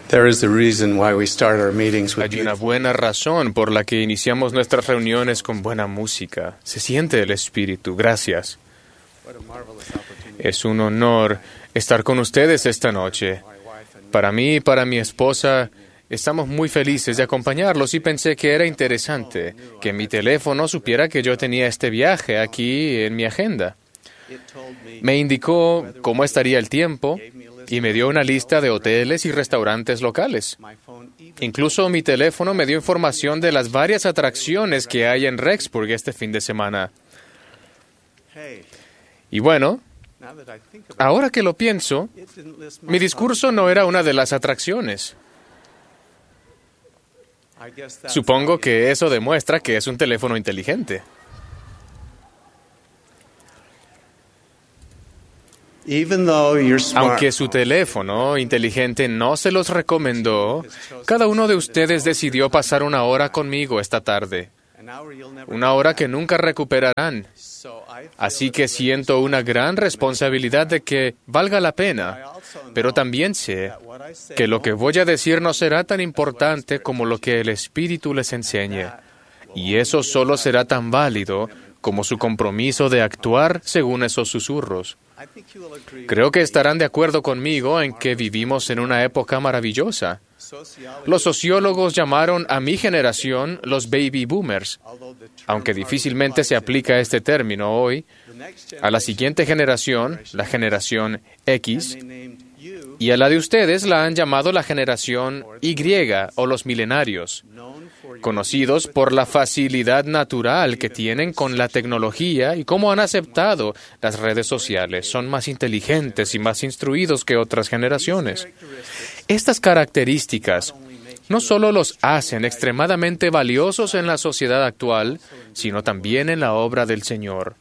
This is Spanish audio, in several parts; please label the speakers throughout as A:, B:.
A: There is a reason why we start our meetings with
B: Hay una
A: beautiful.
B: buena razón por la que iniciamos nuestras reuniones con buena música. Se siente el espíritu. Gracias.
A: What a marvelous opportunity.
B: Es un honor estar con ustedes esta noche. Para mí y para mi esposa, estamos muy felices de acompañarlos y pensé que era interesante que mi teléfono supiera que yo tenía este viaje aquí en mi agenda.
A: It told me
B: Me indicó cómo estaría el tiempo y me dio una lista de hoteles y restaurantes locales.
A: my phone even
B: Incluso mi teléfono me dio información de las varias atracciones que hay en Rexburg este fin de semana.
A: hey,
B: Y bueno,
A: now that I think about
B: ahora que lo pienso,
A: it, it didn't list my
B: mi discurso no era una de las atracciones.
A: phone. I guess that's
B: Supongo que eso demuestra que es un teléfono inteligente.
A: even though you're smart.
B: Aunque su teléfono inteligente no se los recomendó, cada uno de ustedes decidió pasar una hora conmigo esta tarde,
A: An hour you'll never
B: una hora que nunca recuperarán.
A: So I feel
B: Así
A: it's
B: que
A: a
B: siento una gran responsabilidad de que valga la pena, pero también sé
A: that what I say
B: que lo que voy a decir no será tan importante como lo que el Espíritu les enseñe, y eso solo será tan válido como su compromiso de actuar según esos susurros.
A: I think you will agree.
B: Creo que estarán de acuerdo conmigo en que vivimos en una época maravillosa.
A: Sociology,
B: Los sociólogos llamaron a mi generación los baby boomers,
A: although the term
B: aunque difícilmente se aplica este término hoy.
A: the next
B: A la
A: generation,
B: siguiente generación, la generación X,
A: they named you
B: y a la de ustedes la han llamado la generación Y o los milenarios,
A: known for your
B: conocidos por la facilidad natural que tienen con la tecnología y cómo han aceptado las redes sociales. Son más inteligentes y más instruidos que otras generaciones.
A: characteristics
B: Estas características
A: only make
B: no solo los hacen extremadamente valiosos en la sociedad actual, sino también en la obra del Señor.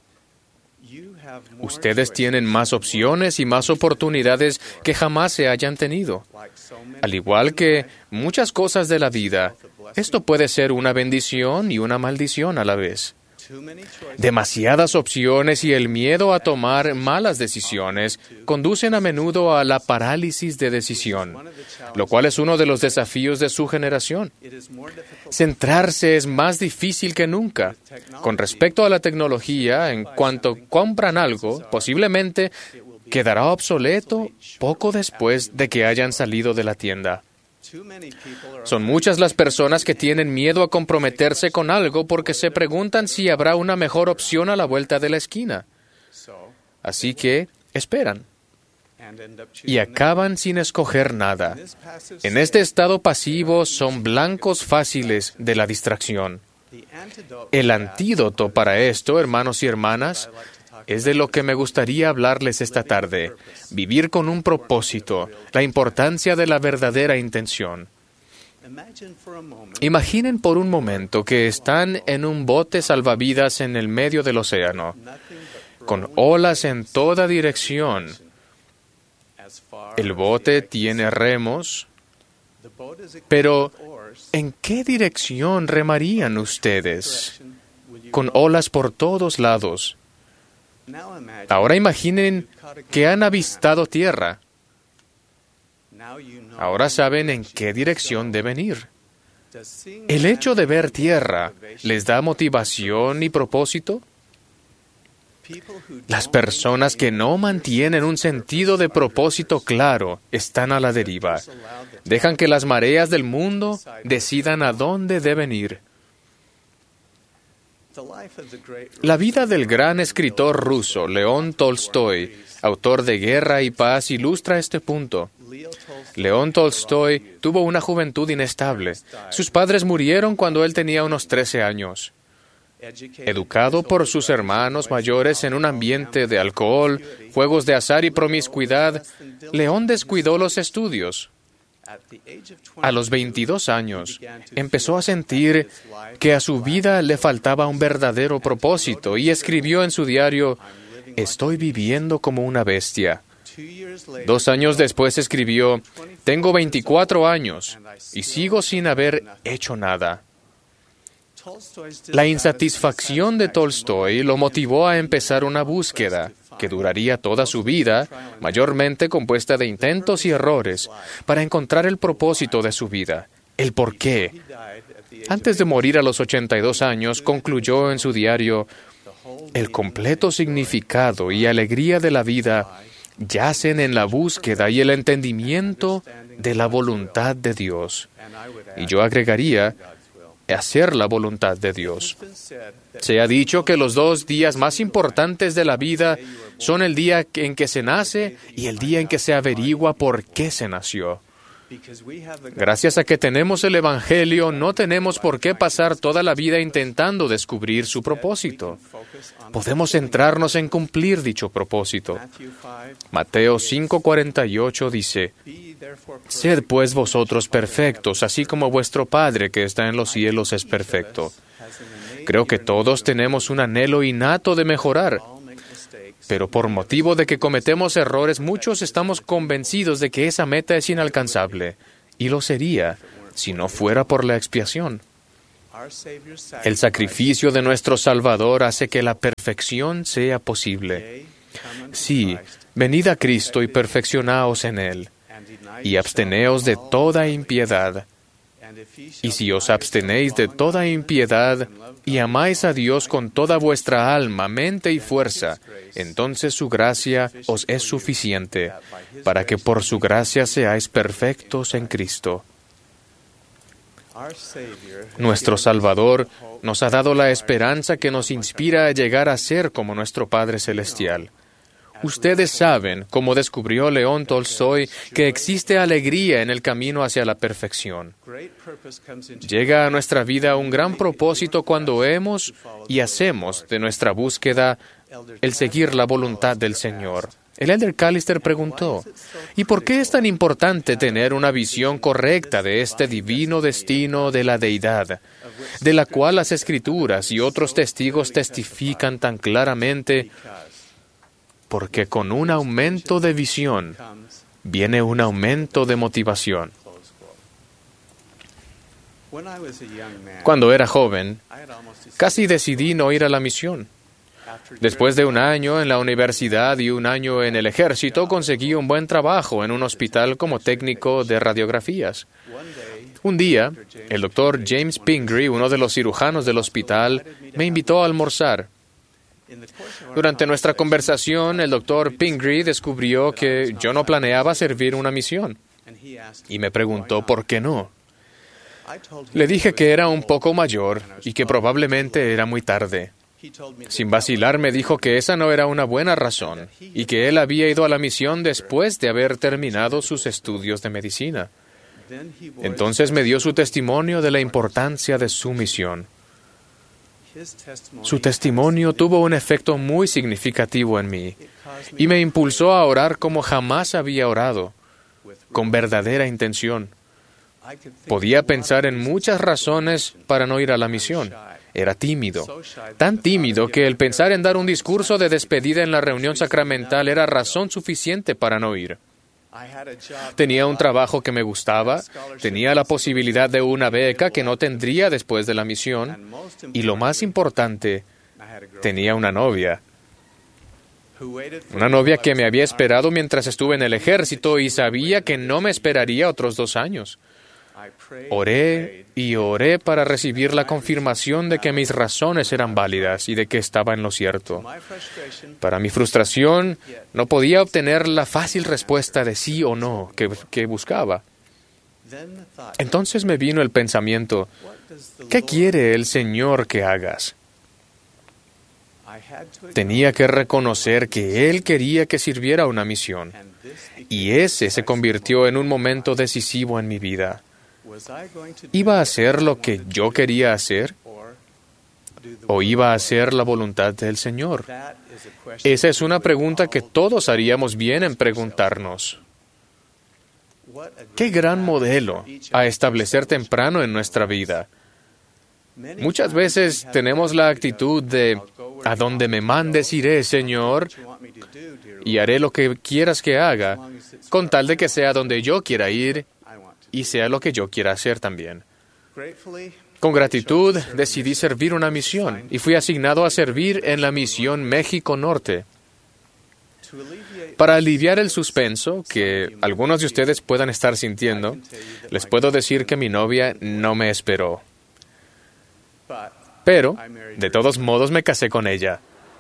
A: you have more
B: Ustedes
A: choices,
B: tienen más opciones y más oportunidades que jamás se hayan tenido.
A: like so many
B: Al igual que muchas cosas de la vida, esto puede ser una bendición y una maldición a la vez.
A: too many choices.
B: Demasiadas opciones y el miedo a tomar malas decisiones conducen a menudo a la parálisis de decisión, lo cual es uno de los desafíos de su generación.
A: It is more difficult
B: Centrarse es más difícil que nunca. Con respecto a la tecnología, en cuanto compran algo, posiblemente quedará obsoleto poco después de que hayan salido de la tienda.
A: too many people are
B: Son muchas las personas que tienen miedo a comprometerse con algo porque se preguntan si habrá una mejor opción a la vuelta de la esquina.
A: so
B: Así que esperan
A: and end up
B: y
A: choosing
B: acaban sin escoger nada.
A: this passive
B: En este estado pasivo son blancos fáciles de la distracción.
A: the antidote
B: El antídoto para esto, hermanos y hermanas, es de lo que me gustaría hablarles esta tarde. Vivir con un propósito, la importancia de la verdadera intención.
A: imagine for a moment
B: Imaginen por un momento que están en un bote salvavidas en el medio del océano,
A: nothing but
B: con olas en toda dirección.
A: as far
B: El bote tiene remos,
A: the boat is equipped
B: pero
A: with oars
B: ¿en qué dirección remarían ustedes?
A: direction will you
B: Con
A: go?
B: olas por todos lados.
A: Now imagine
B: Ahora imaginen que han avistado tierra.
A: now you know
B: Ahora saben en qué dirección deben ir.
A: does seeing
B: ¿El hecho de ver
A: land
B: tierra
A: motivation?
B: les da motivación y propósito?
A: People who
B: Las
A: don't
B: personas que no mantienen un sentido de propósito claro están a la deriva.
A: allow the
B: Dejan que las mareas del mundo decidan a dónde deben ir.
A: the life of the great
B: La vida del gran escritor ruso León Tolstoy, autor de Guerra y Paz, ilustra este punto.
A: Leo Tolstoy
B: León Tolstoy tuvo una juventud inestable. Sus padres murieron cuando él tenía unos 13 años.
A: educated
B: Educado por sus hermanos mayores en un ambiente de alcohol, juegos de azar y promiscuidad, León descuidó los estudios.
A: at the age of 20
B: A los 22 años, empezó a sentir que a su vida le faltaba un verdadero propósito y escribió en su diario, «Estoy viviendo como una bestia».
A: 2 years later
B: 2 años después escribió, «Tengo 24 años y sigo sin haber hecho nada».
A: Tolstoy's
B: La insatisfacción de Tolstoy lo motivó a empezar una búsqueda. que duraría toda su vida, mayormente compuesta de intentos y errores, para encontrar el propósito de su vida, el porqué. Antes de morir a los 82 años, concluyó en su diario: el completo significado y alegría de la vida yacen en la búsqueda y el entendimiento de la voluntad de Dios. Y yo agregaría, hacer la voluntad de Dios. Se ha dicho que los 2 días más importantes de la vida son el día en que se nace y el día en que se averigua por qué se nació. Gracias a que tenemos el Evangelio, no tenemos por qué pasar toda la vida intentando descubrir su propósito. Podemos centrarnos en cumplir dicho propósito. Mateo 5:48 dice: Sed pues vosotros perfectos, así como vuestro Padre que está en los cielos es perfecto. Creo que todos tenemos un anhelo innato de mejorar, pero por motivo de que cometemos errores, muchos estamos convencidos de que esa meta es inalcanzable, y lo sería si no fuera por la expiación. El sacrificio de nuestro Salvador hace que la perfección sea posible. Sí, venid a Cristo y perfeccionaos en Él, y absteneos de toda impiedad. Y si os abstenéis de toda impiedad y amáis a Dios con toda vuestra alma, mente y fuerza, entonces su gracia os es suficiente, para que por su gracia seáis perfectos en Cristo. Nuestro Salvador nos ha dado la esperanza que nos inspira a llegar a ser como nuestro Padre Celestial. Ustedes saben, como descubrió León Tolstoy, que existe alegría en el camino hacia la perfección. Llega a nuestra vida un gran propósito cuando hemos y hacemos de nuestra búsqueda el seguir la voluntad del Señor. El Elder Callister preguntó: ¿y por qué es tan importante tener una visión correcta de este divino destino de la deidad, de la cual las Escrituras y otros testigos testifican tan claramente? Porque con un aumento de visión viene un aumento de motivación. Cuando era joven, casi decidí no ir a la misión. Después de un año en la universidad y un año en el ejército, conseguí un buen trabajo en un hospital como técnico de radiografías. Un día, el doctor James Pingree, uno de los cirujanos del hospital, me invitó a almorzar. Durante nuestra conversación, el doctor Pingree descubrió que yo no planeaba servir una misión y me preguntó por qué no. Le dije que era un poco mayor y que probablemente era muy tarde. Sin vacilar, me dijo que esa no era una buena razón y que él había ido a la misión después de haber terminado sus estudios de medicina. Entonces me dio su testimonio de la importancia de su misión. Su testimonio tuvo un efecto muy significativo en mí y me impulsó a orar como jamás había orado, con verdadera intención. Podía pensar en muchas razones para no ir a la misión. Era tímido, tan tímido que el pensar en dar un discurso de despedida en la reunión sacramental era razón suficiente para no ir. Tenía un trabajo que me gustaba, tenía la posibilidad de una beca que no tendría después de la misión, y lo más importante, tenía una novia. Una novia que me había esperado mientras estuve en el ejército y sabía que no me esperaría otros 2 años. Oré y oré para recibir la confirmación de que mis razones eran válidas y de que estaba en lo cierto. Para mi frustración, no podía obtener la fácil respuesta de sí o no que buscaba. Entonces me vino el pensamiento: ¿qué quiere el Señor que hagas? Tenía que reconocer que Él quería que sirviera una misión, y ese se convirtió en un momento decisivo en mi vida. ¿Iba a hacer lo que yo quería hacer? ¿O iba a hacer la voluntad del Señor? Esa es una pregunta que todos haríamos bien en preguntarnos. ¡Qué gran modelo a establecer temprano en nuestra vida! Muchas veces tenemos la actitud de: a donde me mandes iré, Señor, y haré lo que quieras que haga, con tal de que sea donde yo quiera ir y sea lo que yo quiera hacer también. Con gratitud decidí servir una misión y fui asignado a servir en la misión México Norte. Para aliviar el suspenso que algunos de ustedes puedan estar sintiendo, les puedo decir que mi novia no me esperó. Pero, de todos modos, me casé con ella.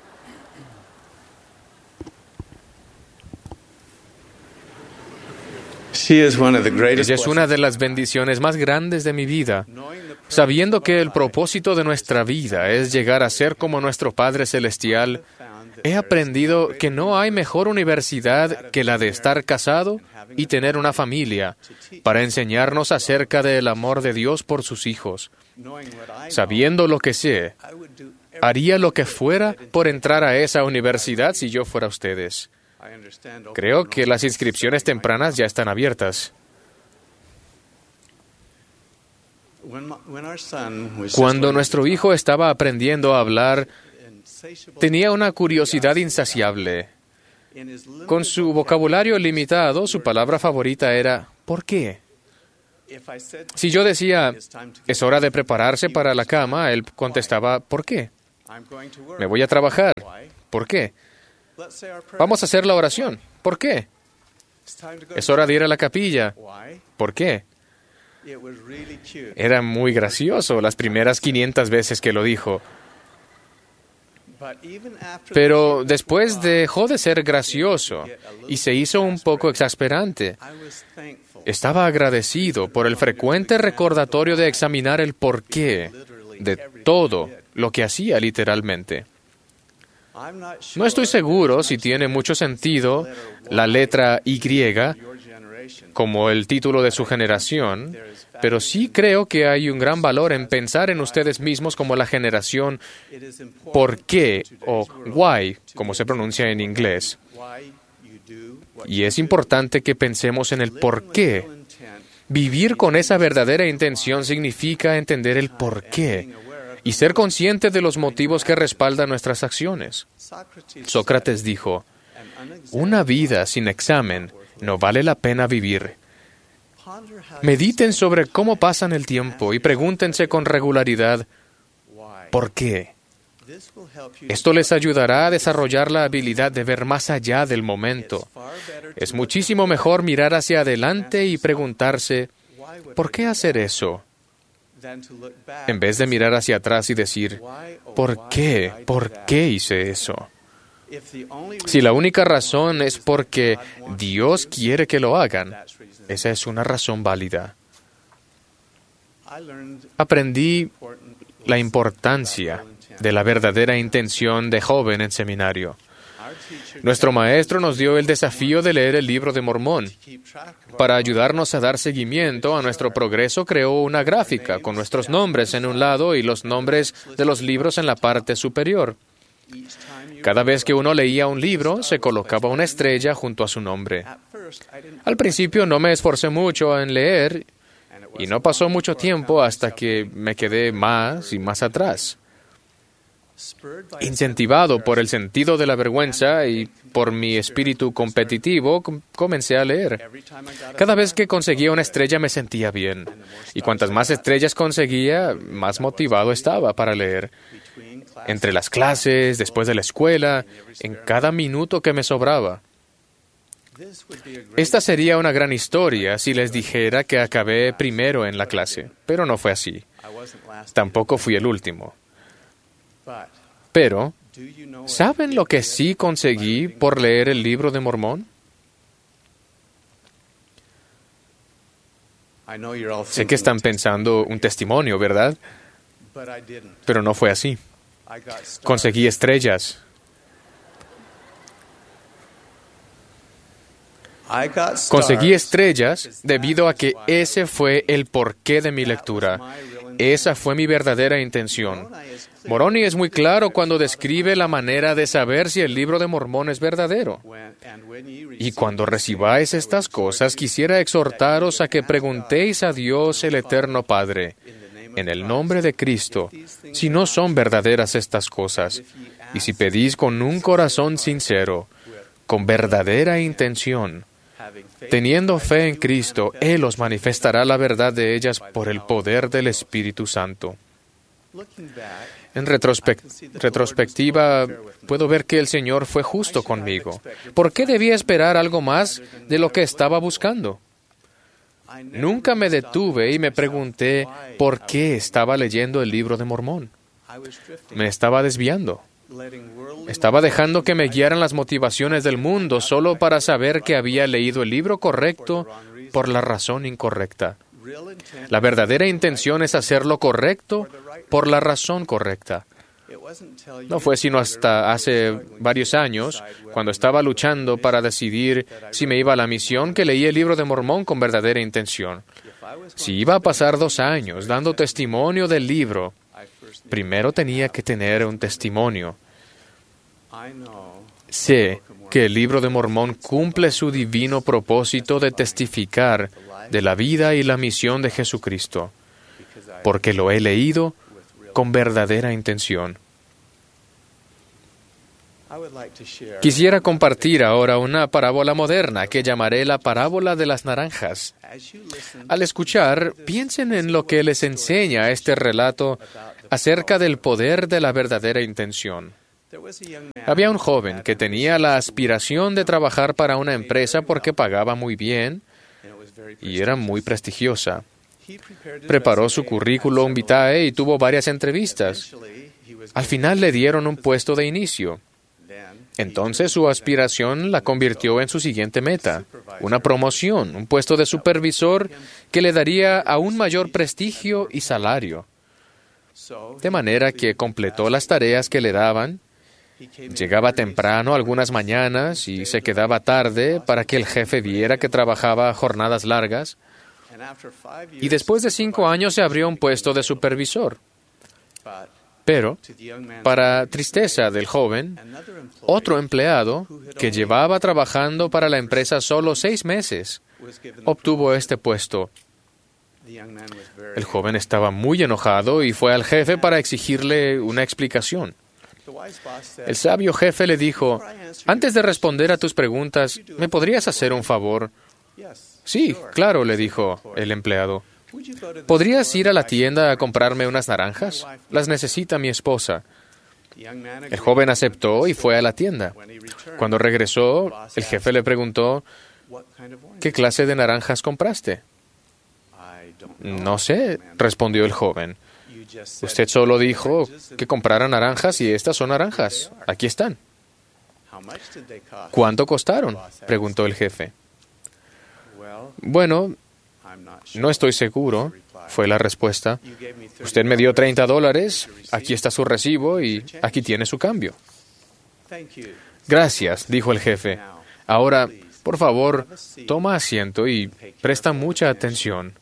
B: Ella es una de las bendiciones más grandes de mi vida. Sabiendo que el propósito de nuestra vida es llegar a ser como nuestro Padre Celestial, he aprendido que no hay mejor universidad que la de estar casado y tener una familia para enseñarnos acerca del amor de Dios por sus hijos. Sabiendo lo que sé, haría lo que fuera por entrar a esa universidad si yo fuera ustedes. Creo que las inscripciones tempranas ya están abiertas. Cuando nuestro hijo estaba aprendiendo a hablar, tenía una curiosidad insaciable. Con su vocabulario limitado, su palabra favorita era ¿por qué? Si yo decía, es hora de prepararse para la cama, él contestaba, ¿por qué? Me voy a trabajar. ¿Por qué? Vamos a hacer la oración. ¿Por qué? Es hora de ir a la capilla. ¿Por qué? Era muy gracioso las primeras 500 veces que lo dijo. Pero después dejó de ser gracioso y se hizo un poco exasperante. Estaba agradecido por el frecuente recordatorio de examinar el porqué de todo lo que hacía literalmente. No estoy seguro si tiene mucho sentido la letra Y como el título de su generación, pero sí creo que hay un gran valor en pensar en ustedes mismos como la generación ¿por qué? O why, como se pronuncia en inglés. Y es importante que pensemos en el por qué. Vivir con esa verdadera intención significa entender el por qué y ser consciente de los motivos que respaldan nuestras acciones. Sócrates dijo, una vida sin examen no vale la pena vivir. Mediten sobre cómo pasan el tiempo y pregúntense con regularidad, ¿por qué? Esto les ayudará a desarrollar la habilidad de ver más allá del momento. Es muchísimo mejor mirar hacia adelante y preguntarse, ¿por qué hacer eso? En vez de mirar hacia atrás y decir, ¿por qué? ¿Por qué hice eso? Si la única razón es porque Dios quiere que lo hagan, esa es una razón válida. Aprendí la importancia de la verdadera intención de joven en seminario. Nuestro maestro nos dio el desafío de leer el Libro de Mormón. Para ayudarnos a dar seguimiento a nuestro progreso, creó una gráfica con nuestros nombres en un lado y los nombres de los libros en la parte superior. Cada vez que uno leía un libro, se colocaba una estrella junto a su nombre. Al principio no me esforcé mucho en leer y no pasó mucho tiempo hasta que me quedé más y más atrás. Incentivado por el sentido de la vergüenza y por mi espíritu competitivo, comencé a leer. Cada vez que conseguía una estrella me sentía bien. Y cuantas más estrellas conseguía, más motivado estaba para leer. Entre las clases, después de la escuela, en cada minuto que me sobraba. Esta sería una gran historia si les dijera que acabé primero en la clase, pero no fue así. Tampoco fui el último. Pero, ¿saben lo que sí conseguí por leer el Libro de Mormón? Sé que están pensando un testimonio, ¿verdad? Pero no fue así. Conseguí estrellas. Conseguí estrellas debido a que ese fue el porqué de mi lectura. Esa fue mi verdadera intención. Moroni es muy claro cuando describe la manera de saber si el Libro de Mormón es verdadero. Y cuando recibáis estas cosas, quisiera exhortaros a que preguntéis a Dios el Eterno Padre, en el nombre de Cristo, si no son verdaderas estas cosas, y si pedís con un corazón sincero, con verdadera intención, teniendo fe en Cristo, Él os manifestará la verdad de ellas por el poder del Espíritu Santo. En retrospectiva, puedo ver que el Señor fue justo conmigo. ¿Por qué debía esperar algo más de lo que estaba buscando? Nunca me detuve y me pregunté por qué estaba leyendo el Libro de Mormón. Me estaba desviando. Estaba dejando que me guiaran las motivaciones del mundo solo para saber que había leído el libro correcto por la razón incorrecta. La verdadera intención es hacer lo correcto por la razón correcta. No fue sino hasta hace varios años, cuando estaba luchando para decidir si me iba a la misión, que leí el Libro de Mormón con verdadera intención. Si iba a pasar 2 años dando testimonio del libro, primero tenía que tener un testimonio. Sé que el Libro de Mormón cumple su divino propósito de testificar de la vida y la misión de Jesucristo, porque lo he leído con verdadera intención. Quisiera compartir ahora una parábola moderna que llamaré la parábola de las naranjas. Al escuchar, piensen en lo que les enseña este relato acerca del poder de la verdadera intención. Había un joven que tenía la aspiración de trabajar para una empresa porque pagaba muy bien y era muy prestigiosa. Preparó su currículum vitae y tuvo varias entrevistas. Al final le dieron un puesto de inicio. Entonces su aspiración la convirtió en su siguiente meta, una promoción, un puesto de supervisor que le daría aún mayor prestigio y salario. De manera que completó las tareas que le daban, llegaba temprano algunas mañanas y se quedaba tarde para que el jefe viera que trabajaba jornadas largas, y después de 5 años se abrió un puesto de supervisor. Pero, para tristeza del joven, otro empleado, que llevaba trabajando para la empresa solo 6 meses, obtuvo este puesto. El joven estaba muy enojado y fue al jefe para exigirle una explicación. El sabio jefe le dijo: «Antes de responder a tus preguntas, ¿me podrías hacer un favor?» «Sí, claro», le dijo el empleado. «¿Podrías ir a la tienda a comprarme unas naranjas? Las necesita mi esposa». El joven aceptó y fue a la tienda. Cuando regresó, el jefe le preguntó: «¿Qué clase de naranjas compraste?» «No sé», respondió el joven. «Usted solo dijo que comprara naranjas y estas son naranjas. Aquí están». «¿Cuánto costaron?», preguntó el jefe. «Bueno, no estoy seguro», fue la respuesta. «Usted me dio $30, aquí está su recibo y aquí tiene su cambio». «Gracias», dijo el jefe. «Ahora, por favor, toma asiento y presta mucha atención».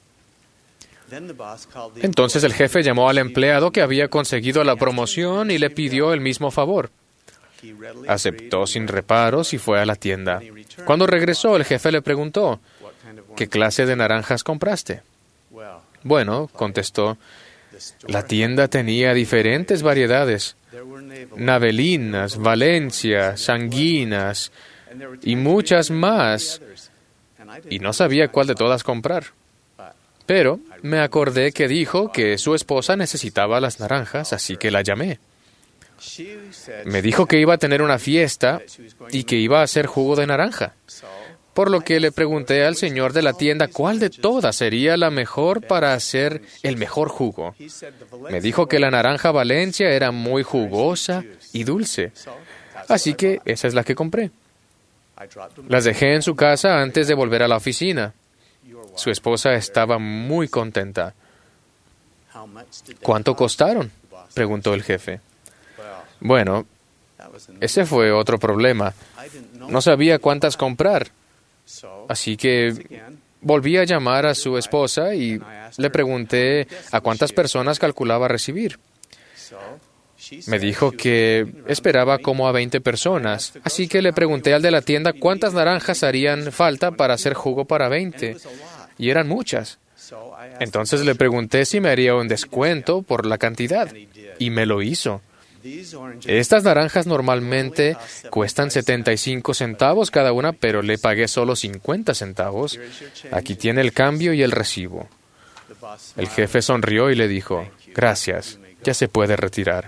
B: Entonces el jefe llamó al empleado que había conseguido la promoción y le pidió el mismo favor. Aceptó sin reparos y fue a la tienda. Cuando regresó, el jefe le preguntó: «¿Qué clase de naranjas compraste?». «Bueno», contestó, «la tienda tenía diferentes variedades, navelinas, Valencia, sanguinas y muchas más, y no sabía cuál de todas comprar. Pero me acordé que dijo que su esposa necesitaba las naranjas, así que la llamé. Me dijo que iba a tener una fiesta y que iba a hacer jugo de naranja. Por lo que le pregunté al señor de la tienda cuál de todas sería la mejor para hacer el mejor jugo. Me dijo que la naranja Valencia era muy jugosa y dulce, así que esa es la que compré. Las dejé en su casa antes de volver a la oficina. Su esposa estaba muy contenta. «¿Cuánto costaron?», preguntó el jefe. Bueno, ese fue otro problema. No sabía cuántas comprar. Así que volví a llamar a su esposa y le pregunté a cuántas personas calculaba recibir. Me dijo que esperaba como a 20 personas, así que le pregunté al de la tienda cuántas naranjas harían falta para hacer jugo para 20, y eran muchas. Entonces le pregunté si me haría un descuento por la cantidad, y me lo hizo. Estas naranjas normalmente cuestan 75 centavos cada una, pero le pagué solo 50 centavos. Aquí tiene el cambio y el recibo. El jefe sonrió y le dijo: «Gracias, Ya se puede retirar.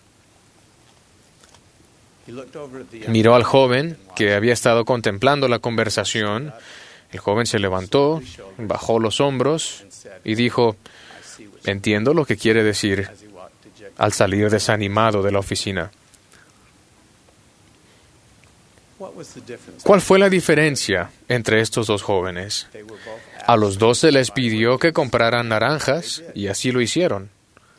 A: He looked over at the
B: Miró al joven que había estado contemplando la conversación. El joven se levantó, bajó los hombros y dijo,
A: I see what
B: entiendo lo que quiere decir,
A: as he walked dejected.
B: al salir desanimado de la oficina.
A: What was the difference?
B: ¿Cuál fue la diferencia entre estos dos jóvenes?
A: They were both
B: A los dos se les pidió que compraran naranjas y así lo hicieron.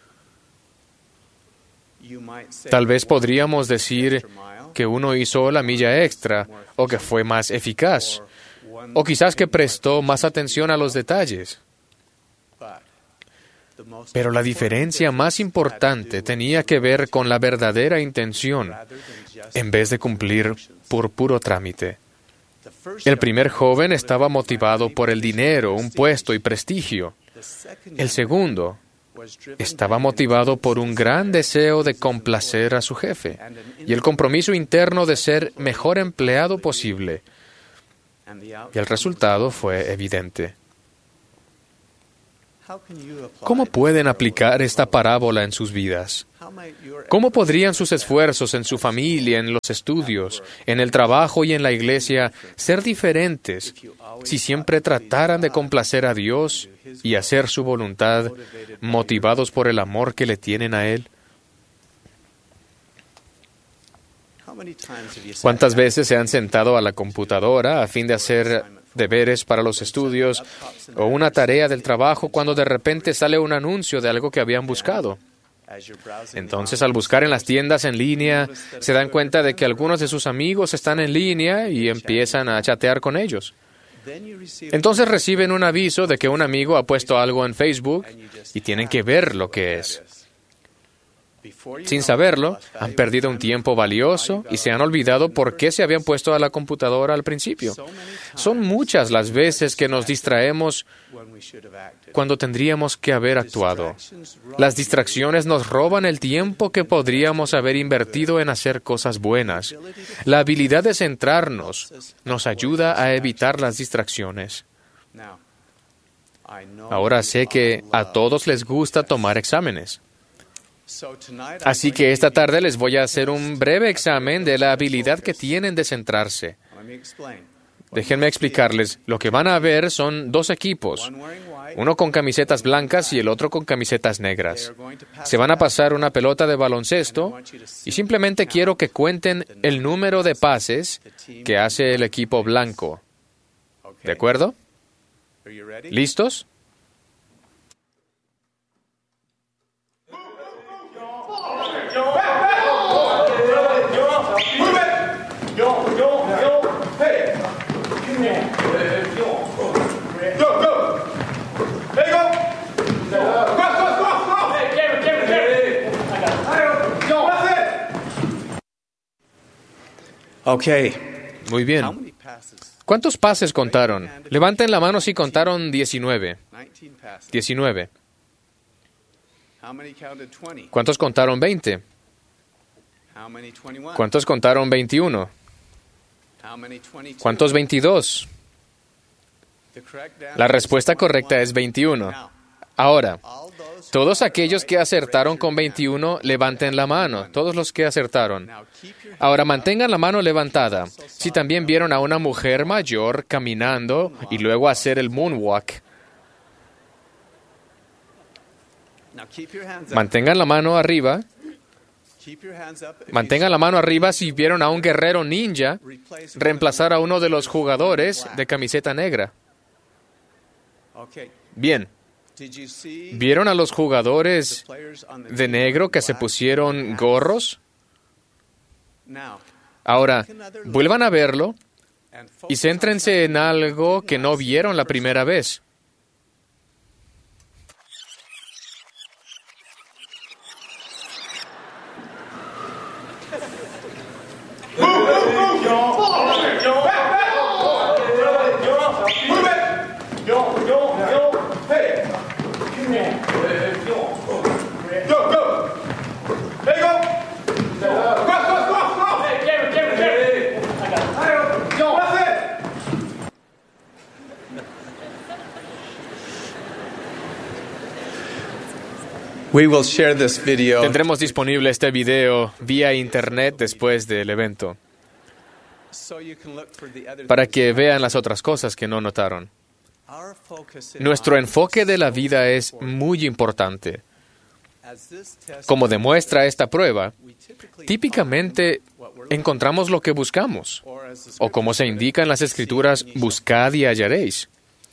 A: You might say
B: Tal vez
A: one
B: podríamos
A: extra
B: decir
A: mile,
B: que uno hizo la milla extra o que fue más eficaz
A: or one
B: o quizás que prestó más atención a los detalles.
A: but the most
B: Pero la diferencia más importante tenía que ver con la verdadera intención
A: rather than just
B: en vez de cumplir por puro trámite.
A: the first
B: El primer joven estaba motivado por el dinero, un puesto y prestigio.
A: the second
B: El segundo
A: was driven
B: estaba motivado por un gran deseo de complacer a su jefe y el compromiso interno de ser mejor empleado posible.
A: and the
B: Y el
A: outcome
B: resultado fue evidente.
A: How can you apply
B: ¿Cómo
A: this
B: pueden
A: parable
B: aplicar
A: to
B: esta
A: your life?
B: parábola en sus vidas?
A: How might your
B: ¿Cómo podrían sus esfuerzos en su familia, en los estudios, en el trabajo y en la iglesia ser diferentes si siempre trataran de complacer a Dios y hacer su voluntad, motivados por el amor que le tienen a Él?
A: how many times have you sat
B: ¿Cuántas
A: down
B: veces se han sentado a la computadora a fin de hacer deberes para los estudios o una tarea del trabajo cuando de repente sale un anuncio de algo que habían buscado?
A: as you're browsing
B: Entonces, al buscar en las tiendas en línea, se dan cuenta de que algunos de sus amigos están en línea y empiezan a chatear con ellos.
A: then you receive
B: Entonces reciben un aviso de que un amigo ha puesto algo en Facebook y tienen que ver lo que es.
A: before you
B: Sin
A: know
B: saberlo,
A: it,
B: han perdido un tiempo valioso y se han olvidado por qué se habían puesto a la computadora al principio.
A: so many times
B: Son muchas las veces que nos distraemos
A: when we should have acted.
B: cuando tendríamos que haber actuado.
A: Distractions rob
B: Las distracciones nos roban el tiempo que podríamos haber invertido en hacer cosas buenas. La habilidad de centrarnos nos ayuda a evitar las distracciones.
A: Now, I know
B: Ahora
A: you
B: sé que
A: all
B: a
A: love
B: todos les gusta
A: tests.
B: tomar exámenes.
A: So tonight I'm
B: Así
A: going
B: que
A: to
B: esta
A: give you
B: tarde les voy a hacer un breve examen de la habilidad que tienen de centrarse.
A: Let me explain.
B: Déjenme explicarles. Lo que van a ver son dos equipos,
A: One wearing white,
B: uno con camisetas blancas y el otro con camisetas
A: they
B: negras.
A: are going to pass
B: Se van a
A: it out.
B: pasar una pelota de
A: And I
B: baloncesto
A: want you to
B: y
A: simply
B: simplemente
A: count
B: quiero que cuenten
A: the
B: el
A: number
B: número
A: of
B: de
A: passes
B: pases
A: the team
B: que hace el equipo blanco.
A: Okay.
B: ¿De acuerdo?
A: Are you ready?
B: ¿Listos?
A: Okay.
B: Muy
A: How
B: bien.
A: many passes?
B: ¿Cuántos pases contaron? Levanten la mano si contaron 19.
A: 19 passes.
B: 19.
A: How many counted 20?
B: ¿Cuántos contaron 20?
A: How many 21?
B: ¿Cuántos contaron 21?
A: How many 22?
B: ¿Cuántos 22?
A: The correct answer
B: La
A: is
B: respuesta
A: 21.
B: correcta es 21.
A: Now,
B: Ahora,
A: all those who
B: todos
A: got it
B: aquellos
A: right,
B: que acertaron
A: raise
B: con
A: your hand.
B: 21, levanten la mano. Todos los que acertaron.
A: Now keep your hand
B: Ahora
A: up.
B: mantengan la mano levantada. Si también vieron a una mujer mayor caminando y luego hacer el moonwalk,
A: Now keep your hands up.
B: mantengan la mano arriba.
A: Keep your hands up. If you
B: Mantengan la mano arriba si vieron a un guerrero ninja
A: replace
B: reemplazar a uno de los jugadores de camiseta negra.
A: Okay.
B: Bien,
A: Did you see
B: ¿vieron a los
A: the
B: jugadores
A: players on the
B: de
A: team
B: negro
A: with
B: que se
A: black
B: pusieron
A: hats?
B: gorros?
A: Now,
B: Ahora, vuelvan a verlo
A: and
B: y
A: focus on
B: céntrense en
A: something you
B: algo
A: did
B: que
A: not
B: no
A: see
B: vieron la
A: the first
B: primera vez.
A: We will share this video.
B: Tendremos disponible este video vía internet después del evento,
A: So you can look for the other
B: para
A: things.
B: que vean las otras cosas que no notaron.
A: Our focus in
B: Nuestro
A: life
B: enfoque de la
A: is so
B: vida es
A: important.
B: muy importante.
A: As this test
B: Como demuestra esta prueba,
A: we typically
B: típicamente
A: find what we're looking
B: encontramos lo que buscamos,
A: for, as the
B: o como se
A: scripture
B: indica en las Escrituras, buscad y hallaréis.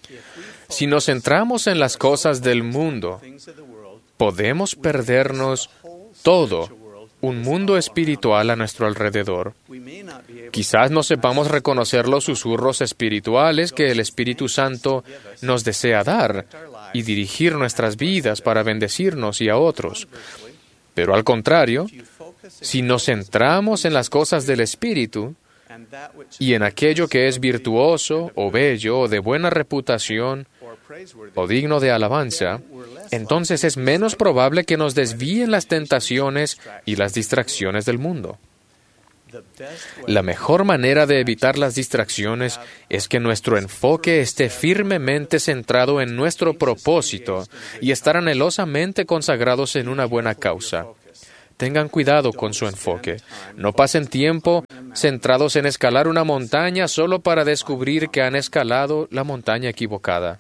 B: Si nos centramos en las cosas del mundo,
A: things of the world,
B: podemos perdernos todo un mundo espiritual a nuestro alrededor.
A: we may not be able
B: Quizás no sepamos reconocer los susurros espirituales que el Espíritu Santo nos desea dar y dirigir nuestras vidas para bendecirnos y a otros. Pero al contrario,
A: to focus
B: si nos centramos en las cosas del Espíritu
A: and that which
B: y en aquello que es virtuoso o bello o de buena reputación
A: or praiseworthy,
B: o digno de alabanza, entonces es menos probable que nos desvíen las tentaciones y las distracciones del mundo.
A: the best way
B: La mejor manera de evitar las distracciones es que nuestro enfoque esté firmemente centrado en nuestro propósito y estar anhelosamente consagrados en una buena causa. Tengan cuidado con su enfoque. No pasen tiempo centrados en escalar una montaña solo para descubrir que han escalado la montaña equivocada.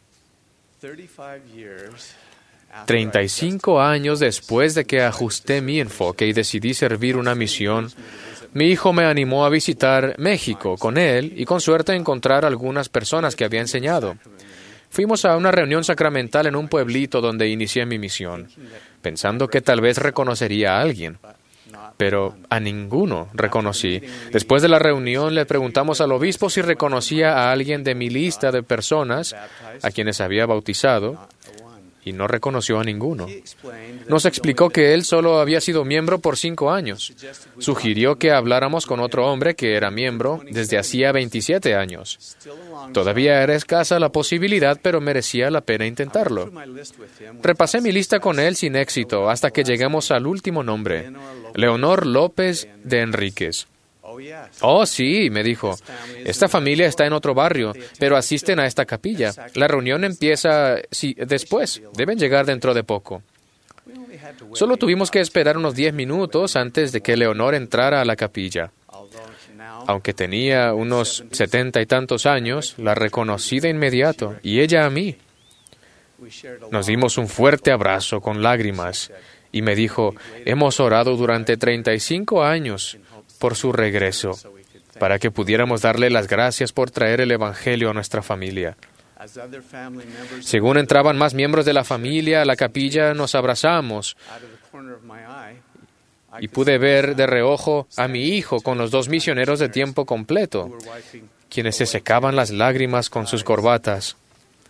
A: 35 years after
B: 35 años después de que ajusté mi enfoque y decidí servir una misión, mi hijo me animó a visitar México con él y con suerte encontrar algunas personas que había enseñado. Fuimos a una reunión sacramental en un pueblito donde inicié mi misión, pensando que tal vez reconocería a alguien, pero a ninguno reconocí. Después de la reunión le preguntamos al obispo si reconocía a alguien de mi lista de personas a quienes había bautizado, y no reconoció a ninguno. Nos explicó que él solo había sido miembro por 5 años. Sugirió que habláramos con otro hombre que era miembro desde hacía 27 años.
A: still along
B: Todavía era escasa la posibilidad, pero merecía la pena intentarlo.
A: my list with him
B: Repasé mi lista con él sin éxito hasta que llegamos al último nombre, Leonor López de Enríquez.
A: oh yes
B: Oh, sí, me dijo. Esta familia está en otro barrio, pero asisten a esta capilla. La reunión empieza después. Deben llegar dentro de poco.
A: we only had to wait
B: Solo tuvimos que esperar unos 10 minutos antes de que Leonor entrara a la capilla.
A: although now
B: Aunque tenía unos 70 y tantos años, la reconocí de inmediato, y ella a mí.
A: we shared a
B: Nos dimos un fuerte abrazo con lágrimas, y me dijo, hemos orado durante 35 años por su regreso, para que pudiéramos darle las gracias por traer el Evangelio a nuestra familia.
A: as other family members
B: Según entraban más miembros de la familia a la capilla, nos abrazamos,
A: out of the corner of my eye I
B: y
A: could
B: pude ver de reojo a mi hijo con los 2 misioneros de tiempo completo,
A: were wiping
B: quienes se secaban las lágrimas con sus corbatas.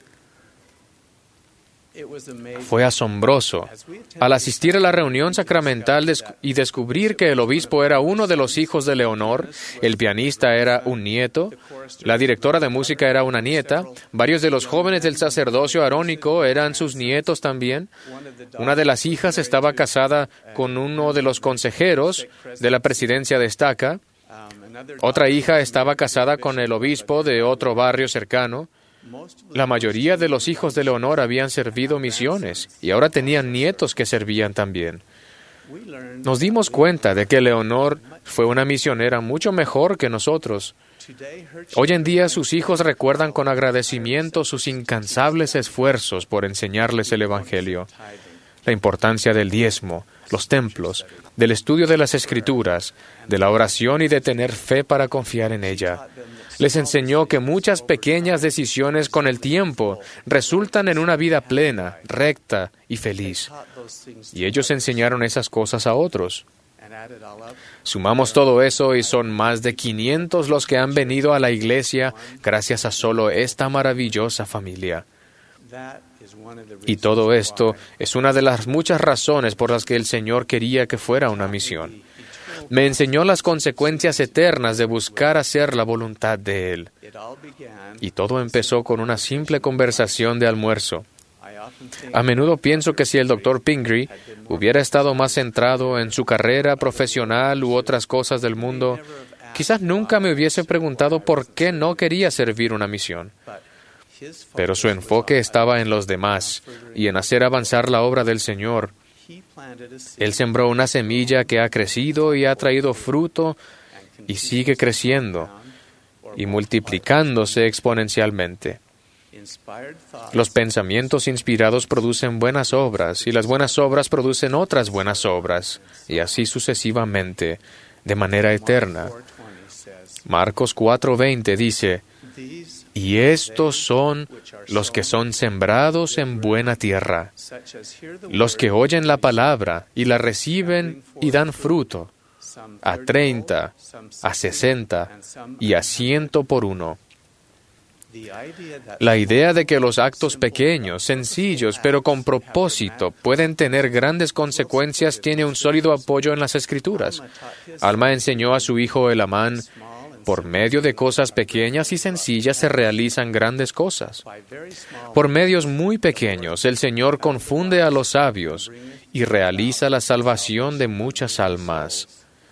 A: it was amazing
B: Fue asombroso. Al asistir a la reunión sacramental y descubrir que el obispo era uno de los hijos de Leonor, el pianista era un nieto, la directora de música era una nieta, varios de los jóvenes del sacerdocio arónico eran sus nietos también, una de las hijas estaba casada con uno de los consejeros de la presidencia de Estaca,
A: another
B: otra hija estaba casada con el obispo de otro barrio cercano.
A: most of
B: La mayoría de los hijos de Leonor habían servido misiones y ahora tenían nietos que servían también.
A: we learned
B: Nos dimos cuenta de que Leonor fue una misionera mucho mejor que nosotros.
A: today her
B: Hoy en día sus hijos recuerdan con agradecimiento sus incansables esfuerzos por enseñarles el Evangelio, la importancia del diezmo, los templos, del estudio de las Escrituras, de la oración y de tener fe para confiar en ella. Les enseñó que muchas pequeñas decisiones con el tiempo resultan en una vida plena, recta y feliz.
A: taught those things
B: Y ellos enseñaron esas cosas a otros.
A: and added all up
B: Sumamos todo eso y son más de 500 los que han venido a la iglesia gracias a solo esta maravillosa familia.
A: that is one of the
B: Y
A: reasons
B: todo esto es una de las muchas razones por las que el Señor quería que fuera una misión. Me enseñó las consecuencias eternas de buscar hacer la voluntad de Él.
A: it all began
B: Y todo empezó con una simple conversación de almuerzo.
A: I often think
B: A menudo pienso que si el Dr. Pingree hubiera estado más centrado en su carrera profesional u otras cosas del mundo, quizás nunca me hubiese preguntado por qué no quería servir una misión.
A: his
B: Pero su enfoque estaba en los demás y en hacer avanzar la obra del Señor. Él sembró una semilla que ha crecido y ha traído fruto y sigue creciendo y multiplicándose exponencialmente. Los pensamientos inspirados producen buenas obras y las buenas obras producen otras buenas obras y así sucesivamente, de manera eterna. Marcos 4:20 dice, y estos son los que son sembrados en buena tierra, los que oyen la palabra y la reciben y dan fruto, a 30, a 60 y a 100 por uno. La idea de que los actos pequeños, sencillos, pero con propósito, pueden tener grandes consecuencias tiene un sólido apoyo en las Escrituras. Alma enseñó a su hijo Elamán, por medio de cosas pequeñas y sencillas se realizan grandes cosas. Por medios muy pequeños, el Señor confunde a los sabios y realiza la salvación de muchas almas.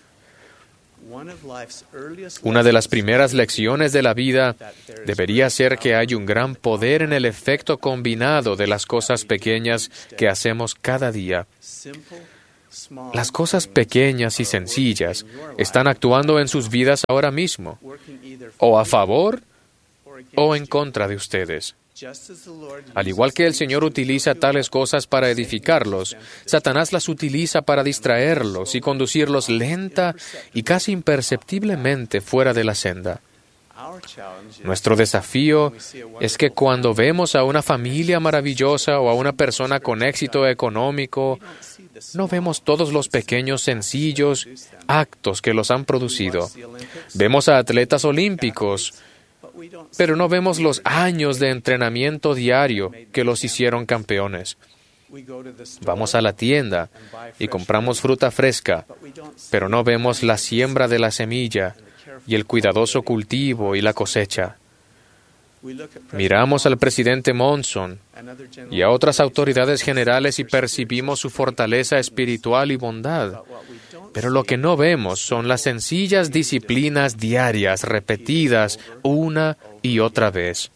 B: Una de las primeras lecciones de la vida debería ser que hay un gran poder en el efecto combinado de las cosas pequeñas que hacemos cada día. Las cosas pequeñas y sencillas están actuando en sus vidas ahora mismo, o a favor o en contra de ustedes. Al igual que el Señor utiliza tales cosas para edificarlos, Satanás las utiliza para distraerlos y conducirlos lenta y casi imperceptiblemente fuera de la senda. Nuestro desafío es que cuando vemos a una familia maravillosa o a una persona con éxito económico, no vemos todos los pequeños, sencillos actos que los han producido. Vemos a atletas olímpicos, pero no vemos los años de entrenamiento diario que los hicieron campeones. Vamos a la tienda y compramos fruta fresca, pero no vemos la siembra de la semilla y el cuidadoso cultivo y la cosecha. Miramos al presidente Monson y a otras autoridades generales y percibimos su fortaleza espiritual y bondad. Pero lo que no vemos son las sencillas disciplinas diarias repetidas una y otra vez.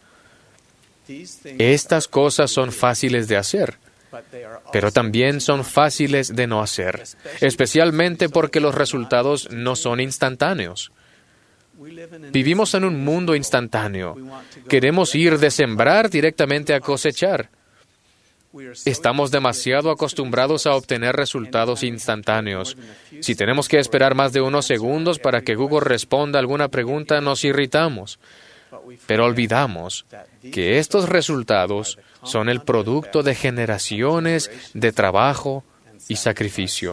B: Estas cosas son fáciles de hacer, pero también son fáciles de no hacer, especialmente porque los resultados no son instantáneos. Vivimos en un mundo instantáneo. Queremos ir de sembrar directamente a cosechar. Estamos demasiado acostumbrados a obtener resultados instantáneos. Si tenemos que esperar más de unos segundos para que Google responda a alguna pregunta, nos irritamos. Pero olvidamos que estos resultados son el producto de generaciones de trabajo y sacrificio.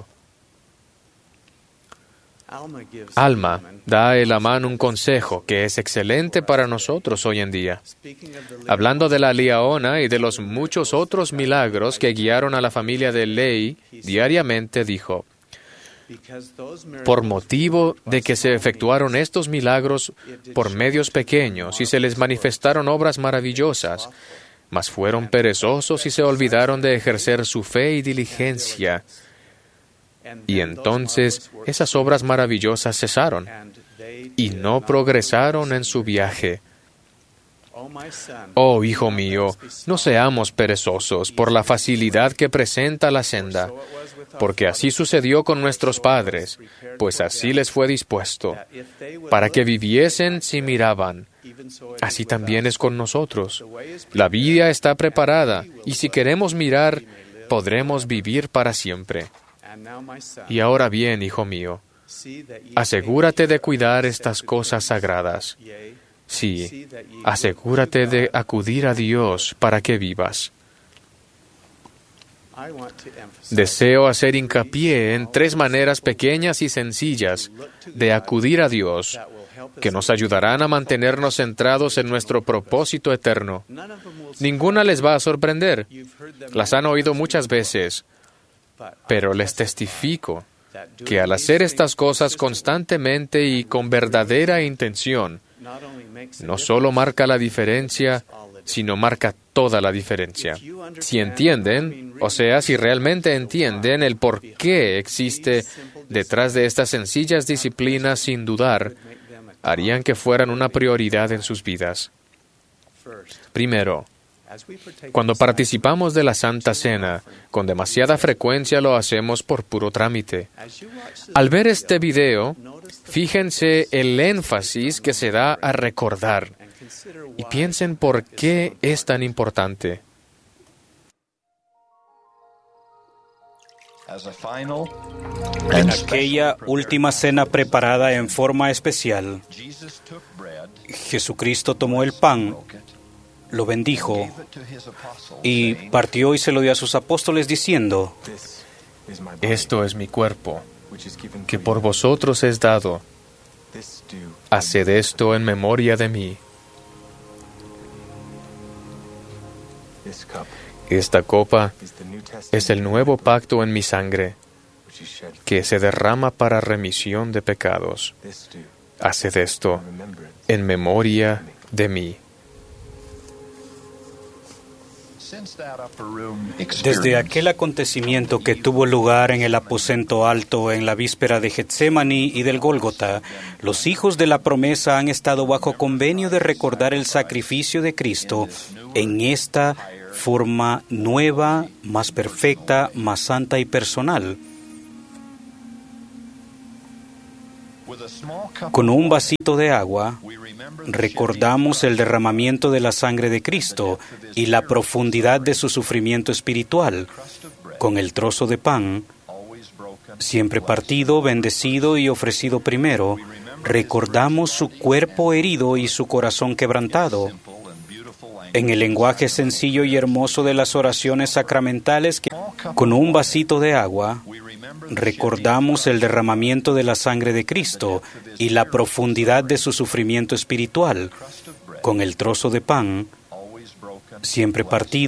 B: Alma da a Elamán un consejo que es excelente para nosotros hoy en día. Hablando de la liaona y de los muchos otros milagros que guiaron a la familia de Ley diariamente, dijo, por motivo de que se efectuaron estos milagros por medios pequeños y se les manifestaron obras maravillosas, mas fueron perezosos y se olvidaron de ejercer su fe y diligencia. Y entonces esas obras maravillosas cesaron y no progresaron en su viaje. Oh, hijo mío, no seamos perezosos por la facilidad que presenta la senda, porque así sucedió con nuestros padres, pues así les fue dispuesto, para que viviesen si miraban. Así también es con nosotros. La vida está preparada, y si queremos mirar, podremos vivir para siempre. Y ahora bien, hijo mío, asegúrate de cuidar estas cosas sagradas. Sí, asegúrate de acudir a Dios para que vivas. Deseo hacer hincapié en 3 maneras pequeñas y sencillas de acudir a Dios que nos ayudarán a mantenernos centrados en nuestro propósito eterno. Ninguna les va a sorprender. Las han oído muchas veces. Pero les testifico que al hacer estas cosas constantemente y con verdadera intención, no solo marca la diferencia, sino marca toda la diferencia. Si entienden, o sea, si realmente entienden el por qué existe detrás de estas sencillas disciplinas sin dudar, harían que fueran una prioridad en sus vidas. Primero, Cuando participamos de la Santa Cena, con demasiada frecuencia lo hacemos por puro trámite. Al ver este video, fíjense el énfasis que se da a recordar y piensen por qué es tan importante.
C: En aquella última cena preparada en forma especial, Jesucristo tomó el pan, lo bendijo y partió y se lo dio a sus apóstoles diciendo:
B: Esto es mi cuerpo, que por vosotros es dado. Haced esto en memoria de mí. Esta copa es el nuevo pacto en mi sangre, que se derrama para remisión de pecados. Haced esto en memoria de mí.
C: Desde aquel acontecimiento que tuvo lugar en el aposento alto en la víspera de Getsemaní y del Gólgota, los hijos de la promesa han estado bajo convenio de recordar el sacrificio de Cristo en esta forma nueva, más perfecta, más santa y personal. Con un vasito de agua, recordamos el derramamiento de la sangre de Cristo y la profundidad de su sufrimiento espiritual. Con el trozo de pan, siempre partido, bendecido y ofrecido primero, recordamos su cuerpo herido y su corazón quebrantado. En el lenguaje sencillo y hermoso de las oraciones sacramentales, con un vasito de agua, recordamos el derramamiento de la sangre de Cristo y la profundidad de su sufrimiento espiritual. Con el trozo de pan, siempre partido,